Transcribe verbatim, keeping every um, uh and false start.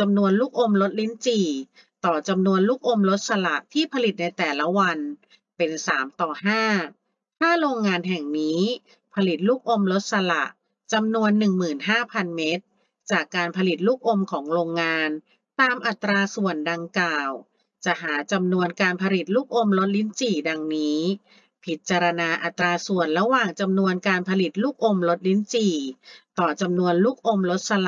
จำนวนลูกอมรสลิ้นจี่ต่อจำนวนลูกอมรสสละที่ผลิตในแต่ละวันเป็นสามต่อห้าถ้าโรงงานแห่งนี้ผลิตลูกอมรสสละจำนวน หนึ่งหมื่นห้าพัน เม็ดจากการผลิตลูกอมของโรงงานตามอัตราส่วนดังกล่าวจะหาจำนวนการผลิตลูกอมรสลิ้นจี่ดังนี้พิจารณาอัตราส่วนระหว่างจำนวนการผลิตลูกอมรสลิ้นจี่ต่อจำนวนลูกอมรสสละ